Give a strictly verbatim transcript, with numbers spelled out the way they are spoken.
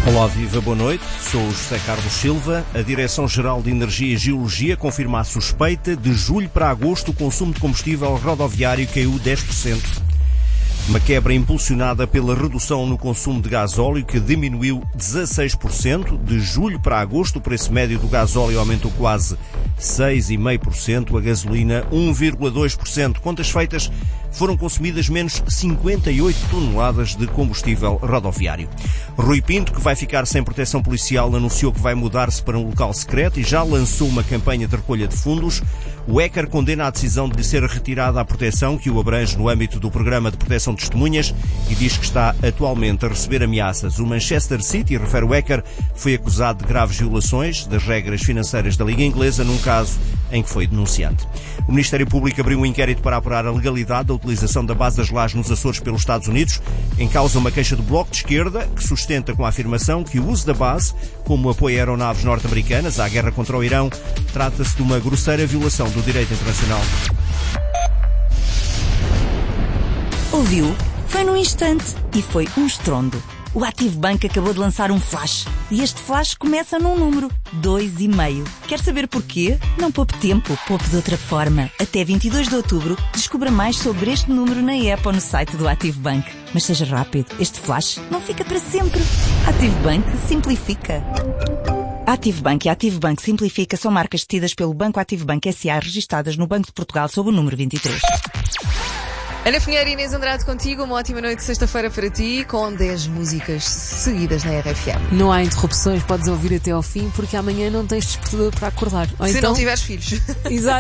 Olá, viva, boa noite. Sou o José Carlos Silva. A Direção-Geral de Energia e Geologia confirma a suspeita de julho para agosto o consumo de combustível rodoviário caiu dez por cento. Uma quebra impulsionada pela redução no consumo de gasóleo, que diminuiu dezasseis por cento. De julho para agosto, o preço médio do gasóleo aumentou quase seis vírgula cinco por cento, a gasolina um vírgula dois por cento. Contas feitas, foram consumidas menos cinquenta e oito toneladas de combustível rodoviário. Rui Pinto, que vai ficar sem proteção policial, anunciou que vai mudar-se para um local secreto e já lançou uma campanha de recolha de fundos. O Écar condena a decisão de lhe ser retirada a proteção que o abrange no âmbito do programa de proteção de testemunhas e diz que está atualmente a receber ameaças. O Manchester City, refere o Écar, foi acusado de graves violações das regras financeiras da Liga Inglesa num caso em que foi denunciante. O Ministério Público abriu um inquérito para apurar a legalidade da utilização da base das Lajes nos Açores pelos Estados Unidos. Em causa uma queixa do Bloco de Esquerda, que sustenta com a afirmação que o uso da base como apoio a aeronaves norte-americanas à guerra contra o Irão trata-se de uma grosseira violação do direito internacional. Ouviu? Foi num instante e foi um estrondo. O Active Bank acabou de lançar um flash e este flash começa num número, dois e meio. Quer saber porquê? Não poupe tempo, poupe de outra forma. Até vinte e dois de outubro, descubra mais sobre este número na app ou no site do Active Bank. Mas seja rápido, este flash não fica para sempre. Active Bank simplifica. Active Bank e Active Bank Simplifica são marcas detidas pelo Banco Active Bank S A registadas no Banco de Portugal sob o número vinte e três. Ana Pinheiro e Inês Andrade contigo, uma ótima noite de sexta-feira para ti, com dez músicas seguidas na R F M. Não há interrupções, podes ouvir até ao fim, porque amanhã não tens despertador para acordar. Ou Se então... não tiveres filhos. Exato.